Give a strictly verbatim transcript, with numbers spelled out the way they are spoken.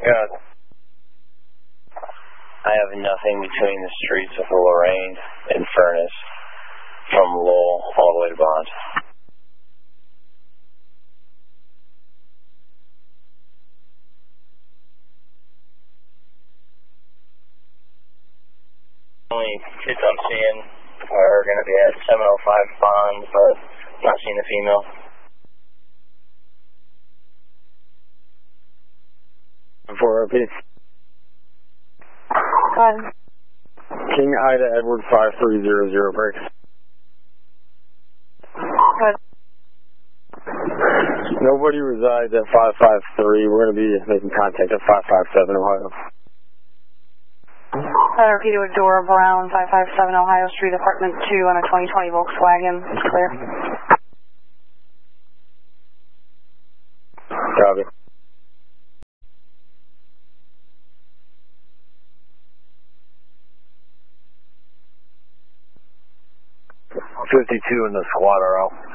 Yeah. I have nothing between the streets of Lorraine and Furnace from Lowell all the way to Bond. Only kids I'm seeing are going to be at seven oh five Bond, but I'm not seeing the female. four O P. Go ahead. King Ida Edward five three zero zero breaks. Go ahead. Nobody resides at five five three. We're going to be making contact at five five seven Ohio. I repeat with Dora Brown, five five seven Ohio Street, apartment two on a twenty twenty Volkswagen. It's clear. Copy. fifty-two in the squad R L.